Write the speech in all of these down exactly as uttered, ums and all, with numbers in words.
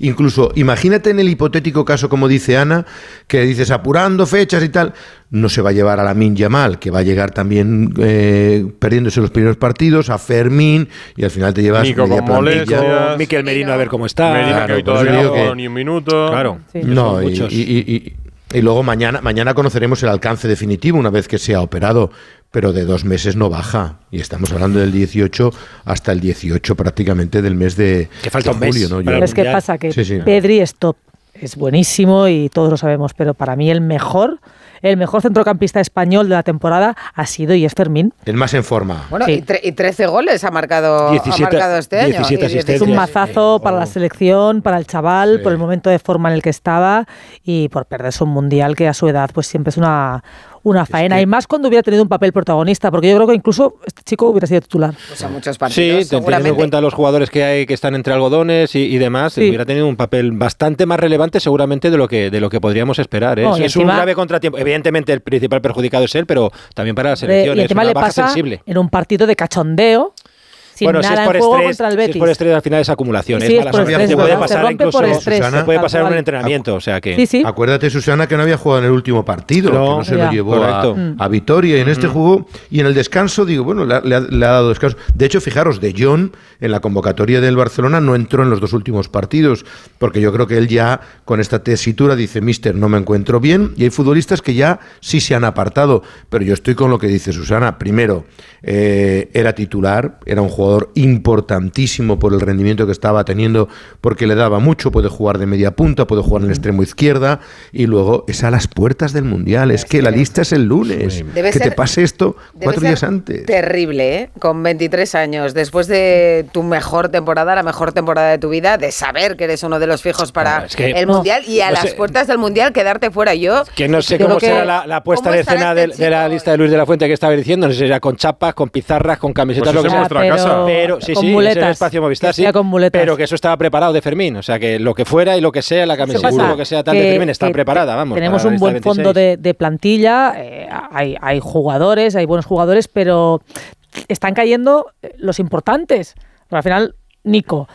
Incluso, imagínate en el hipotético caso, como dice Ana, que dices apurando fechas y tal, no se va a llevar a Lamine Yamal, que va a llegar también eh, perdiéndose los primeros partidos, a Fermín, y al final te llevas Nico media con plantilla. molestias. Mikel Merino a ver cómo está. Merino, Claro, que hoy por eso todavía no ha digo jugado que- ni un minuto. Claro. Sí. No, son y, muchos. y- y- y luego mañana, mañana conoceremos el alcance definitivo una vez que sea operado, pero de dos meses no baja. Y estamos hablando del dieciocho hasta el dieciocho prácticamente del mes de, Que falta de un mes julio, ¿no? Yo- para el ¿Sabes qué Mundial. pasa? Que Sí, sí. Pedri es top, es buenísimo y todos lo sabemos, pero para mí el mejor, el mejor centrocampista español de la temporada ha sido y es Fermín. el más en forma. Bueno, Sí. y, tre- y trece goles ha marcado, diecisiete ha marcado este año. diecisiete Y asistencias. Es un Sí, mazazo para la selección, para el chaval, Sí. por el momento de forma en el que estaba y por perderse un mundial que a su edad pues siempre es una, una faena. que- Y más cuando hubiera tenido un papel protagonista, porque yo creo que incluso este chico hubiera sido titular. Pues a muchos Sí, partidos, teniendo en seguramente. cuenta los jugadores que hay que están entre algodones y, y demás, Sí. hubiera tenido un papel bastante más relevante seguramente de lo que de lo que podríamos esperar. ¿eh? No, y es un encima- grave contratiempo. Evidentemente el principal perjudicado es él, pero también para la Eh, selección y es encima una le baja pasa sensible. en un partido de cachondeo, sin Bueno, si nada es por en juego estrés, contra el si Betis. es por estrés al final es acumulación. Sí, es es mala por suerte. estrés, Te puede ¿verdad? Se pasar rompe incluso por estrés, Susana, te puede tal pasar en un cual. entrenamiento, o sea que Sí, sí. Acuérdate, Susana, que no había jugado en el último partido, No. que no se Ya. lo llevó a, Correcto. a Vitoria, y en este jugó, y en el descanso, digo, bueno, le ha, le ha- le ha dado descanso. De hecho, fijaros, De Jong, en la convocatoria del Barcelona, no entró en los dos últimos partidos, porque yo creo que él ya, con esta tesitura, dice, mister, no me encuentro bien, y hay futbolistas que ya sí se han apartado, pero yo estoy con lo que dice Susana. Primero, eh, era titular, era un jugador importantísimo por el rendimiento que estaba teniendo, porque le daba mucho, puede jugar de media punta, puede jugar en el extremo izquierda, y luego es a las puertas del Mundial, es que la lista es el lunes, Debe que te ser- pase esto Debe cuatro ser días antes. Terrible, ¿eh? Con veintitrés años, después de tu mejor temporada, la mejor temporada de tu vida, de saber que eres uno de los fijos para Claro, es que- el no, Mundial y a no las sé. puertas del Mundial quedarte fuera. Yo, que no sé yo cómo creo que- será la, la puesta ¿cómo de estará escena este de, de la chico? lista de Luis de la Fuente que estaba diciendo, no sé si era con chapas, con pizarras, con camisetas, Pues lo que esa sea. es nuestra casa. Pero sí, con sí, muletas, ese espacio Movistar, que sí, sea con muletas. pero que eso estaba preparado de Fermín, o sea que lo que fuera y lo que sea, la camiseta, pasa? lo que sea tal de Que- Fermín está que preparada, vamos. Tenemos para la un lista buen fondo veintiséis. de, de plantilla, eh, hay, hay jugadores, hay buenos jugadores, pero están cayendo eh, los importantes. Pero al final, Nico,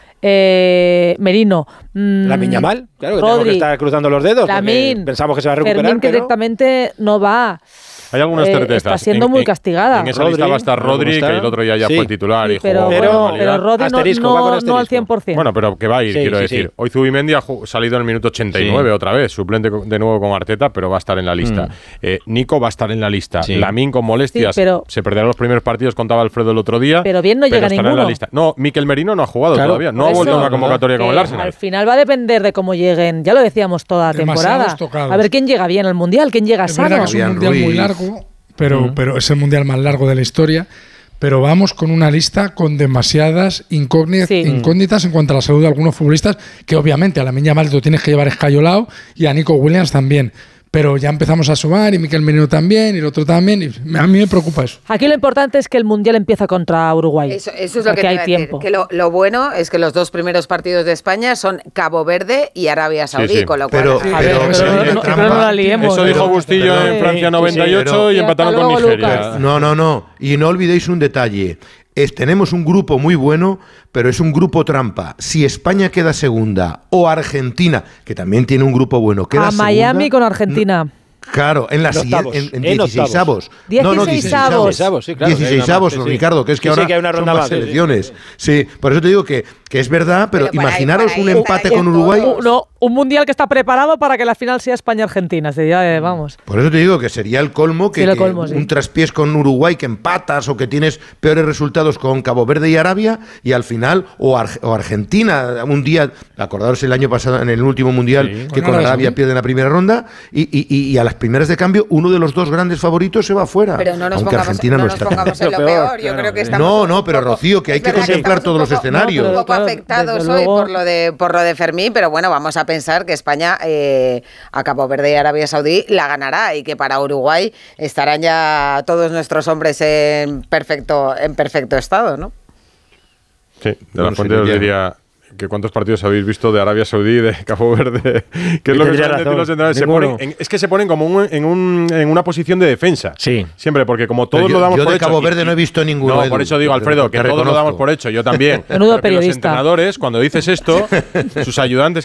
eh, Merino, mm, Lamine Yamal, claro, que tenemos que Rodri, estar cruzando los dedos, porque Lamine, pensamos que se va a recuperar, Fermín, que pero... directamente no va. Hay algunas Eh, certezas. está siendo En- muy en- castigada. En esa Rodri, lista va a estar ¿cómo Rodri, está? que el otro día ya Sí. fue titular y Sí, pero, jugó Pero- con bueno, normalidad. pero Rodri no, Asterisco, no- va con no al asterisco. cien por ciento. Bueno, pero que va a ir, Sí, quiero sí, decir. sí. Hoy Zubimendi ha ju- salido en el minuto ochenta y nueve Sí. otra vez, suplente co- de nuevo con Arteta, pero va a estar en la lista. Mm. Eh, Nico va a estar en la lista. Sí. Lamine con molestias, Sí, pero- se perderá los primeros partidos, contaba Alfredo el otro día. Pero bien no llega estará en ninguno. la lista. No, Mikel Merino no ha jugado Claro, todavía, no Por ha vuelto a eso, una convocatoria con que el Arsenal. Al final va a depender de cómo lleguen, ya lo decíamos toda la Demasiados temporada. tocados. A ver quién llega bien al Mundial, quién llega Es verdad sano. que es un Fabián mundial muy Ruiz. largo, pero, Mm. pero es el mundial más largo de la historia. Pero vamos con una lista con demasiadas incógnitas, Sí. incógnitas en cuanto a la salud de algunos futbolistas, que obviamente a Lamine Yamal lo tienes que llevar escayolado y a Nico Williams también. Pero ya empezamos a sumar y Mikel Merino también y el otro también. Y a mí me preocupa eso. Aquí lo importante es que el Mundial empieza contra Uruguay. Eso, eso es O sea, lo que, te hay iba a decir, tiempo. que lo, lo bueno es que los dos primeros partidos de España son Cabo Verde y Arabia Saudí, sí. con lo cual... Pero- ah, A ver, pero- pero, pero- no, no- trampa. pero no la liemos. Eso dijo pero- Bustillo Perdón. en Francia Sí, noventa y ocho pero- y empataron Hasta con luego, Nigeria. Lucas. No, no, no. Y no olvidéis un detalle. Es, tenemos un grupo muy bueno, pero es un grupo trampa. Si España queda segunda o Argentina, que también tiene un grupo bueno, queda A Miami segunda, con Argentina. Claro, en la En siguiente, octavos, en, en en dieciseisavos. octavos. No, no, Dieciseisavos. Dieciseisavos, sí, claro, que hay una dieciseisavos, más, sí, sí. Ricardo, que es que Sí, sí, ahora que hay una son ronda más más, sí, sí. selecciones. Sí, por eso te digo que, que es verdad, pero, Pero para ahí- imaginaros para ahí un estará empate ya con todo. Uruguay. Un, no, un Mundial que está preparado para que la final sea España-Argentina. Sería, eh, vamos. Por eso te digo que sería el colmo que, Sí, el que colmo, sí. un traspiés con Uruguay, que empatas o que tienes peores resultados con Cabo Verde y Arabia, y al final, o, Ar- o Argentina, un día, acordaros el año pasado en el último Mundial, Sí. que Con con Arabia Arabia Saudí. pierde en la primera ronda, y, y- y- y a las primeras de cambio, uno de los dos grandes favoritos se va fuera. Pero no nos aunque pongamos, Argentina no no, nos está. pongamos en lo Lo peor. peor, Yo claro. creo que estamos No, un no, pero poco- Rocío, que hay es que verdad contemplar estamos todos un los poco- escenarios. Un No, poco pero claro, afectados desde hoy luego- por lo de por lo de Fermín, pero bueno, vamos a pensar que España eh, a Cabo Verde y Arabia Saudí la ganará y que para Uruguay estarán ya todos nuestros hombres en perfecto en perfecto estado, ¿no? Sí, de No la sé, Fuente os ya. diría que cuántos partidos habéis visto de Arabia Saudí y de Cabo Verde, que es Y lo que tendría suelen decir razón, los entrenadores. Se ninguno. ponen en- es que se ponen como un- en, un, en una posición de defensa. Sí. Siempre, porque como todos Pero lo yo- damos yo por de hecho. Cabo y- Verde y- no he visto ninguno, No, Edu, por eso digo, te- Alfredo, te que todos lo reconozco. damos por hecho. Yo también. Menudo Pero que los periodista. entrenadores, cuando dices esto, sus ayudantes